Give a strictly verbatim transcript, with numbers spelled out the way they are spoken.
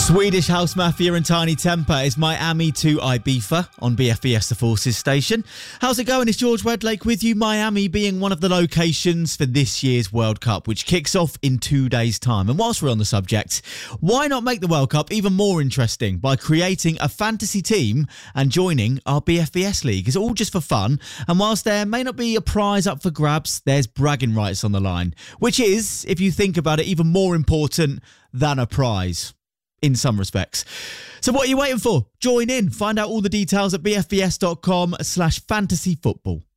Swedish House Mafia and Tiny Temper is Miami to Ibiza on B F B S The Forces station. How's it going? It's George Wedlake with you. Miami being one of the locations for this year's World Cup, which kicks off in two days' time. And whilst we're on the subject, why not make the World Cup even more interesting by creating a fantasy team and joining our B F B S League? It's all just for fun. And whilst there may not be a prize up for grabs, there's bragging rights on the line, which is, if you think about it, even more important than a prize in some respects. So what are you waiting for? Join in. Find out all the details at bfbs.com slash fantasy football.